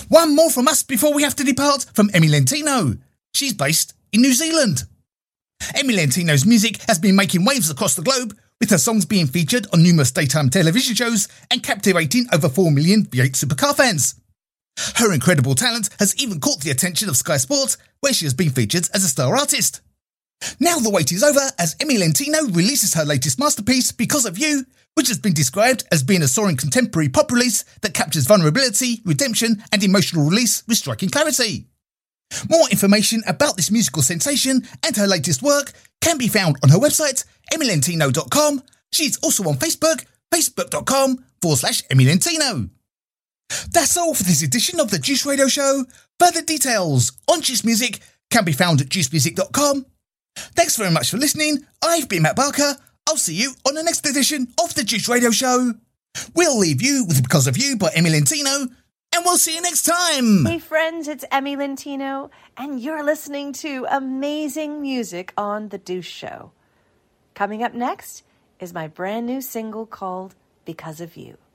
One more from us before we have to depart from Emmy Lentino. She's based in New Zealand. Emmy Lentino's music has been making waves across the globe, with her songs being featured on numerous daytime television shows and captivating over 4 million V8 supercar fans. Her incredible talent has even caught the attention of Sky Sports, where she has been featured as a star artist. Now the wait is over as Emmy Lentino releases her latest masterpiece, Because of You, which has been described as being a soaring contemporary pop release that captures vulnerability, redemption and emotional release with striking clarity. More information about this musical sensation and her latest work can be found on her website, emmylentino.com. She's also on Facebook, facebook.com/emmylentino. That's all for this edition of the Juice Radio Show. Further details on Juice Music can be found at juicemusic.com. Thanks very much for listening. I've been Matt Barker. I'll see you on the next edition of the Juice Radio Show. We'll leave you with Because of You by Emmy Lentino, and we'll see you next time. Hey friends, it's Emmy Lentino, and you're listening to amazing music on The Deuce Show. Coming up next is my brand new single called Because of You.